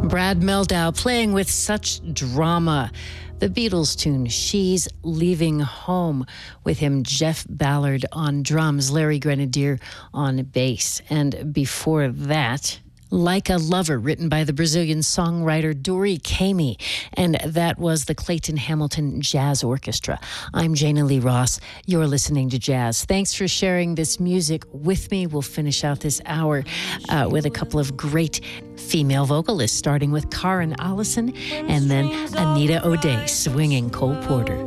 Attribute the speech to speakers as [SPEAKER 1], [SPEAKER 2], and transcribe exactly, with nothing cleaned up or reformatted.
[SPEAKER 1] Brad Mehldau playing with such drama. The Beatles tune, She's Leaving Home, with him Jeff Ballard on drums, Larry Grenadier on bass. And before that, Like a Lover, written by the Brazilian songwriter Dori Caymmi, and that was the Clayton Hamilton Jazz Orchestra. I'm Jana Lee Ross. You're listening to Jazz. Thanks for sharing this music with me. We'll finish out this hour uh, with a couple of great female vocalists, starting with Karen Allison and then Anita O'Day swinging Cole Porter.